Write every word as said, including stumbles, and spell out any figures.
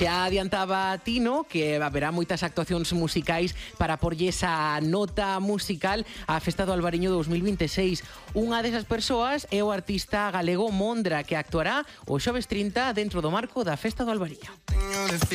Xa adiantaba Tino que haberá moitas actuacións musicais para porlle esa nota musical á Festa do Albariño dous mil vinte e seis. Unha desas persoas é o artista galego Mondra, que actuará o xoves trinta dentro do marco da Festa do Albariño.